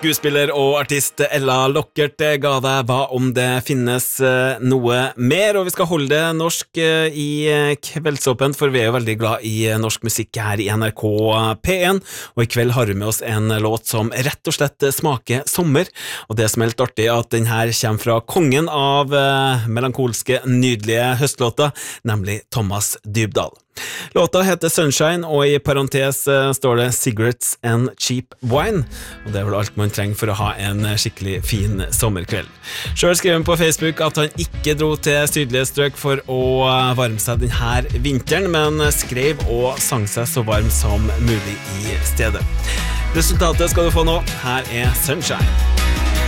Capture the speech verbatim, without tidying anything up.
Skuespiller og artist Ella Lockert ga deg Hva om det finnes noe mer, og vi skal holde det norsk i Kveldsåpen, for vi er jo veldig glad i norsk musikk her i N R K P en, og i kveld har vi med oss en låt som rett og slett smaker sommer, og det som er helt artig er at den her kommer fra kongen av melankolske, nydelige høstlåter, nemlig Thomas Dybdahl. Låta heter Sunshine, og i parentes står det Cigarettes and Cheap Wine, og det er vel alt man trenger for å ha en skikkelig fin sommerkveld. Selv skrev han på Facebook at han ikke dro til sydlige strøk for å varme seg denne vinteren, men skrev og sang seg så varm som mulig i stedet. Resultatet skal du få nå. Her er Sunshine.